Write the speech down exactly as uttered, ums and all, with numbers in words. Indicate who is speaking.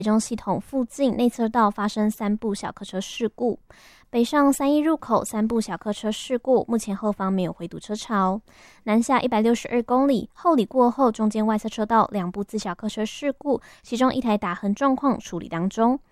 Speaker 1: 北中系统附近内侧道发生三部小客车事故，北上三一入口三部小客车事故，目前后方没有回堵车潮。南下一百六十二公里，后里过后中间外侧车道两部自小客车事故，其中一台打横状况处理当中。